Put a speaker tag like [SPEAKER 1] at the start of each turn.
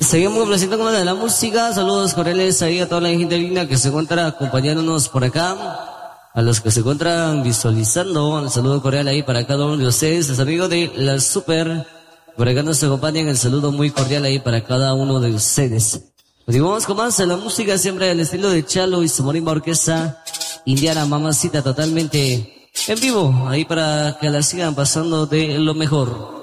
[SPEAKER 1] Seguimos complaciendo con la música. Saludos cordiales ahí a toda la gente linda que se encuentra acompañándonos por acá. A los que se encuentran visualizando, un saludo cordial ahí para cada uno de ustedes, los amigos de la Super. Por acá nos acompañan, el saludo muy cordial ahí para cada uno de ustedes. Continuamos con más de la música, siempre al estilo de Chalo y su marimba orquesta indiana, mamacita, totalmente en vivo, ahí para que la sigan pasando de lo mejor.